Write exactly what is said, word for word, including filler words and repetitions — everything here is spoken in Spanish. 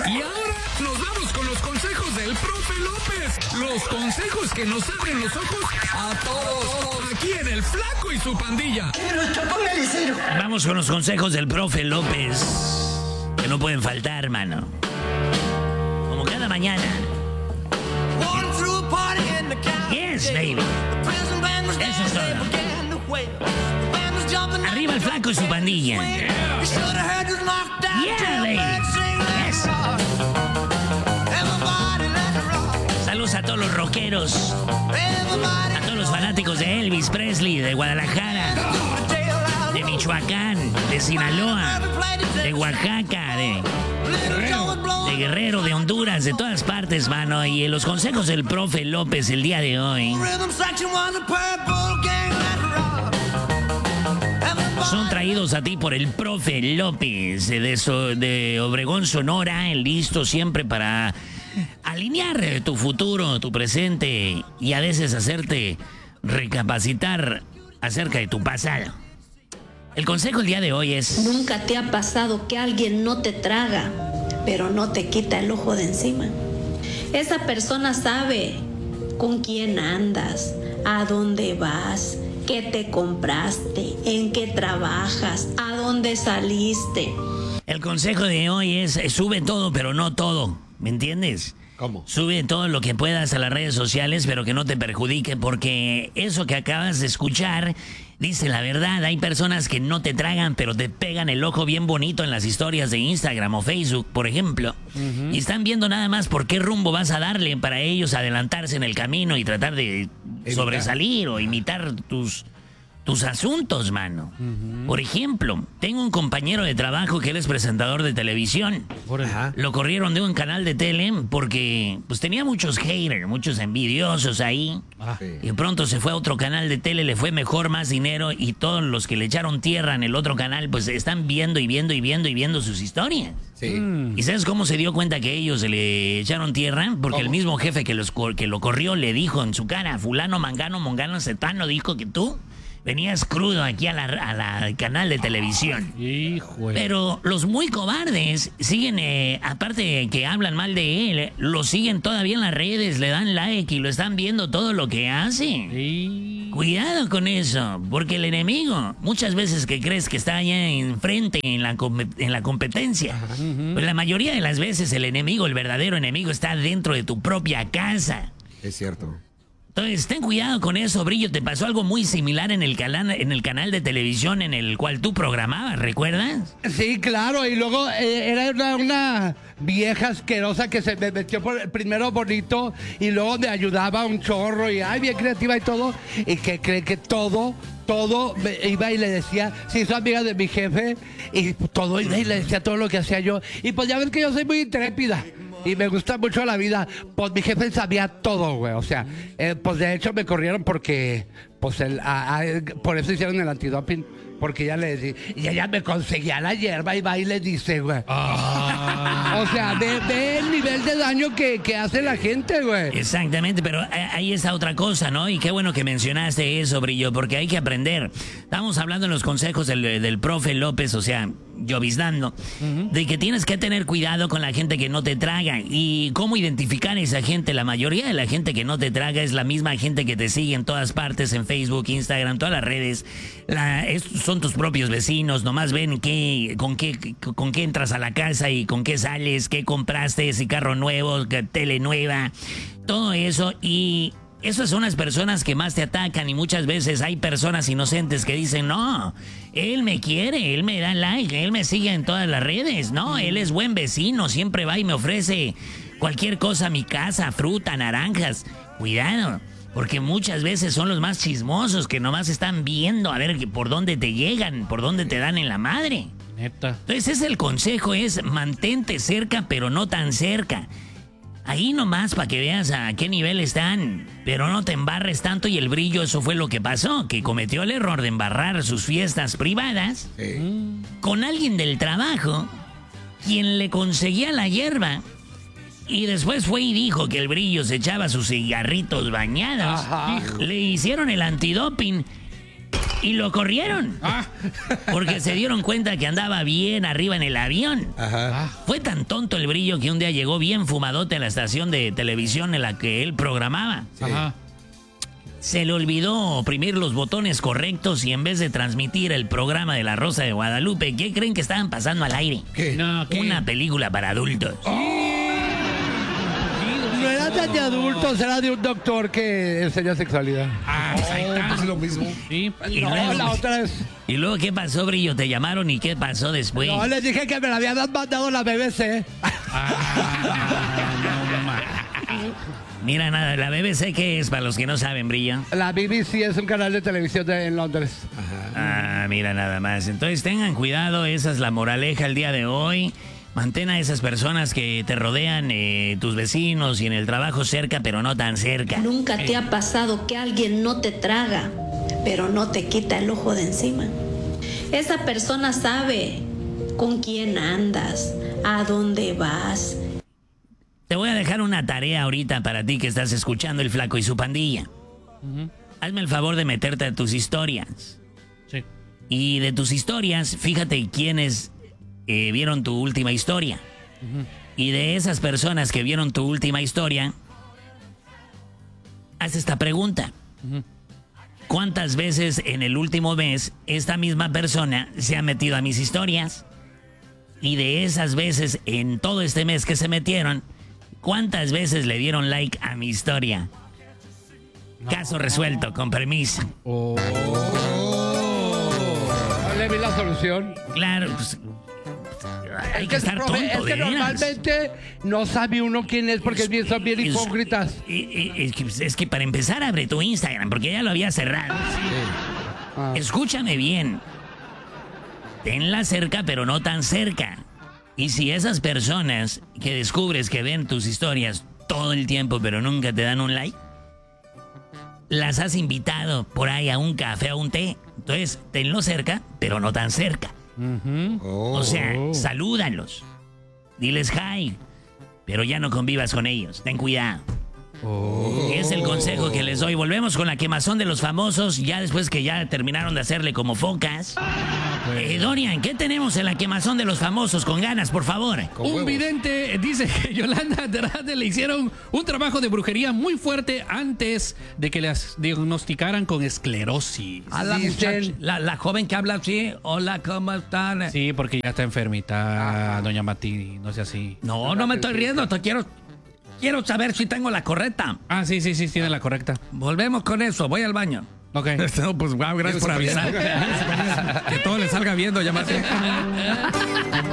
Y ahora nos vamos con los consejos del profe López. Los consejos que nos abren los ojos a todos. Aquí en El Flaco y su pandilla. Vamos con los consejos del profe López. Que no pueden faltar, mano. Como cada mañana. Yes, baby. Eso es todo. Arriba El Flaco y su pandilla. Yeah, baby. Yes. Saludos a todos los rockeros. A todos los fanáticos de Elvis Presley, de Guadalajara, de Michoacán, de Sinaloa, de Oaxaca, de Guerrero, de Guerrero, de Honduras, de todas partes, mano. Y en los consejos del profe López el día de hoy son traídos a ti por el profe López de, so, de Obregón, Sonora, listo siempre para alinear tu futuro, tu presente y a veces hacerte recapacitar acerca de tu pasado. El consejo el día de hoy es... Nunca te ha pasado que alguien no te traga, pero no te quita el ojo de encima. Esa persona sabe con quién andas, a dónde vas, qué te compraste, en qué trabajas, a dónde saliste. El consejo de hoy es, sube todo, pero no todo. ¿Me entiendes? ¿Cómo? Sube todo lo que puedas a las redes sociales, pero que no te perjudique, porque eso que acabas de escuchar dice la verdad. Hay personas que no te tragan, pero te pegan el ojo bien bonito en las historias de Instagram o Facebook, por ejemplo. Uh-huh. Y están viendo nada más por qué rumbo vas a darle para ellos adelantarse en el camino y tratar de Evitar. sobresalir o imitar tus... tus asuntos, mano. Uh-huh. Por ejemplo, tengo un compañero de trabajo que él es presentador de televisión. Ajá. Lo corrieron de un canal de tele porque pues tenía muchos haters, muchos envidiosos ahí. Ah. Y pronto se fue a otro canal de tele, le fue mejor, más dinero, y todos los que le echaron tierra en el otro canal pues están viendo y viendo y viendo y viendo sus historias. Sí. Mm. ¿Y sabes cómo se dio cuenta que ellos se le echaron tierra? Porque ¿Cómo? El mismo jefe que, los, que lo corrió le dijo en su cara: fulano, mangano, mongano, cetano, dijo que tú venías crudo aquí a la, a la canal de televisión. Hijo. Pero los muy cobardes siguen, eh, aparte de que hablan mal de él, lo siguen todavía en las redes, le dan like y lo están viendo todo lo que hace. Sí. Cuidado con eso, porque el enemigo, muchas veces que crees que está allá enfrente en la, en la competencia, uh-huh. pues la mayoría de las veces el enemigo, el verdadero enemigo, está dentro de tu propia casa. Es cierto. Entonces, ten cuidado con eso, Brillo. Te pasó algo muy similar en el, canal, en el canal de televisión en el cual tú programabas, ¿recuerdas? Sí, claro. Y luego eh, era una, una vieja asquerosa que se me metió por primero bonito y luego me ayudaba un chorro y ay, bien creativa y todo. Y que cree que todo... Todo me iba y le decía, sí, soy amiga de mi jefe, y todo iba y le decía todo lo que hacía yo. Y pues ya ven que yo soy muy intrépida y me gusta mucho la vida. Pues mi jefe sabía todo, güey. O sea, eh, pues de hecho me corrieron porque, pues, el, a, a, por eso hicieron el antidoping. Porque ella le decía, y ella me conseguía la hierba y va y le dice, güey. Ah. O sea, ve, ve el nivel de daño que, que hace la gente, güey. Exactamente, pero ahí está otra cosa, ¿no? Y qué bueno que mencionaste eso, Brillo, porque hay que aprender. Estamos hablando en los consejos del, del profe López, o sea, lloviznando, uh-huh. de que tienes que tener cuidado con la gente que no te traga. Y cómo identificar a esa gente. La mayoría de la gente que no te traga es la misma gente que te sigue en todas partes, en Facebook, Instagram, todas las redes. La, es, son tus propios vecinos, nomás ven qué, con, qué, con qué entras a la casa y con qué sales, qué compraste, si carro nuevo, qué tele nueva, todo eso. Y esas son las personas que más te atacan, y muchas veces hay personas inocentes que dicen, no, él me quiere, él me da like, él me sigue en todas las redes, no, él es buen vecino, siempre va y me ofrece cualquier cosa a mi casa, fruta, naranjas. Cuidado, porque muchas veces son los más chismosos que nomás están viendo a ver por dónde te llegan, por dónde te dan en la madre. Neta. Entonces ese es el consejo, es mantente cerca, pero no tan cerca. Ahí nomás para que veas a qué nivel están, pero no te embarres tanto. Y el Brillo, eso fue lo que pasó, que cometió el error de embarrar sus fiestas privadas sí. con alguien del trabajo, quien le conseguía la hierba. Y después fue y dijo que el Brillo se echaba sus cigarritos bañados. Ajá. Le hicieron el antidoping y lo corrieron. Ah. Porque se dieron cuenta que andaba bien arriba en el avión. Ajá. Fue tan tonto el Brillo que un día llegó bien fumadote a la estación de televisión en la que él programaba. Ajá. Se le olvidó oprimir los botones correctos y en vez de transmitir el programa de La Rosa de Guadalupe, ¿qué creen que estaban pasando al aire? ¿Qué? No, ¿qué? Una película para adultos. No era tan de adultos, era de un doctor que enseña sexualidad. Ah, pues ahí está. Es lo mismo. Sí. Y No, luego, la otra es... y luego, ¿qué pasó, Brillo? ¿Te llamaron y qué pasó después? No, les dije que me la habían mandado la B B C. Ah, no, ma. Mira, nada, la B B C, ¿qué es? Para los que no saben, Brillo. La B B C es un canal de televisión de, en Londres. Ah, mira, nada más. Entonces, tengan cuidado, esa es la moraleja el día de hoy. Mantén a esas personas que te rodean, eh, tus vecinos y en el trabajo cerca, pero no tan cerca. Nunca te ha pasado que alguien no te traga, pero no te quita el ojo de encima. Esa persona sabe con quién andas, a dónde vas. Te voy a dejar una tarea ahorita para ti que estás escuchando El Flaco y su pandilla. Hazme el favor de meterte a tus historias. Sí. Y de tus historias, fíjate quiénes eh, vieron tu última historia. Y de esas personas que vieron tu última historia, haz esta pregunta. ¿Cuántas veces en el último mes esta misma persona se ha metido a mis historias? Y de esas veces en todo este mes que se metieron, ¿cuántas veces le dieron like a mi historia? Caso resuelto, con permiso. Oh. No le vi la solución. Claro, pues, hay que Es que, estar profe, tonto, es de que veras. normalmente no sabe uno quién es porque bien- son bien Es- hipócritas. y- y- Es que, es que para empezar abre tu Instagram porque ya lo había cerrado. Ah. Escúchame bien. Tenla cerca, pero no tan cerca. Y si esas personas que descubres que ven tus historias todo el tiempo, pero nunca te dan un like, las has invitado por ahí a un café, a un té. Entonces, tenlo cerca, pero no tan cerca. O sea, salúdalos. Diles hi. Pero ya no convivas con ellos. Ten cuidado. Es el consejo que les doy. Volvemos con la quemazón de los famosos, ya después que ya terminaron de hacerle como focas. Eh, Dorian, ¿qué tenemos en la quemazón de los famosos? Con ganas, por favor. Con Un huevos. vidente dice que Yolanda Andrade le hicieron un trabajo de brujería muy fuerte antes de que las diagnosticaran con esclerosis. A la Dicen- muchacha, la, la joven que habla así, hola, ¿cómo están? Sí, porque ya está enfermita, doña Mati, no sea así. No, no me estoy riendo, te quiero, quiero saber si tengo la correcta. Ah, sí, sí, sí, tiene la correcta. Volvemos con eso, voy al baño. Ok. No, pues wow, gracias por avisar. Que todo le salga bien, doña Martín.